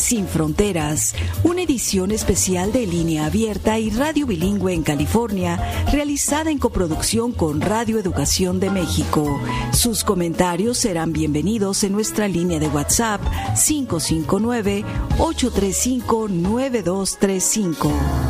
Sin Fronteras, una edición especial de Línea Abierta y Radio Bilingüe en California, realizada en coproducción con Radio Educación de México. Sus comentarios serán bienvenidos en nuestra línea de WhatsApp 559-835-9235.